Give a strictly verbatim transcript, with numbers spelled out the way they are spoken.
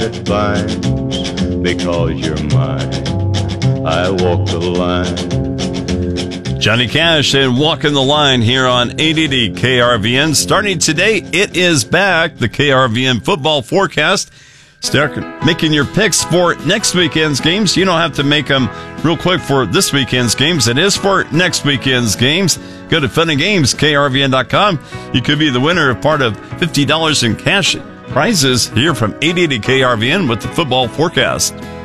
that bind, because you're mine, I walk the line. Johnny Cash and Walking the Line here on eight eighty K R V N. Starting today, it is back, the K R V N football forecast. Start making your picks for next weekend's games. You don't have to make them real quick for this weekend's games. It is for next weekend's games. Go to Fun and Games, K R V N dot com. You could be the winner of part of fifty dollars in cash prizes here from eight eighty K R V N with the football forecast.